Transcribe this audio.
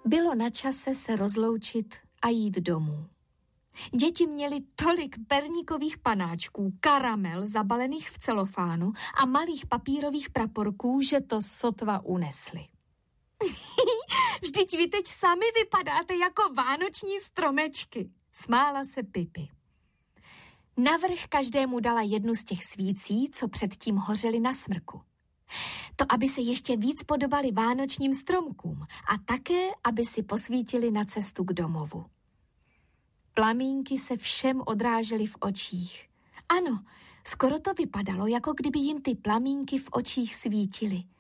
Bylo na čase se rozloučit a jít domů. Děti měly tolik perníkových panáčků, karamel zabalených v celofánu a malých papírových praporků, že to sotva unesly. Vždyť vy teď sami vypadáte jako vánoční stromečky, smála se Pipi. Navrch každému dala jednu z těch svící, co předtím hořely na smrku. To, aby se ještě víc podobali vánočním stromkům a také, aby si posvítili na cestu k domovu. Plamínky se všem odrážely v očích. Ano, skoro to vypadalo, jako kdyby jim ty plamínky v očích svítily.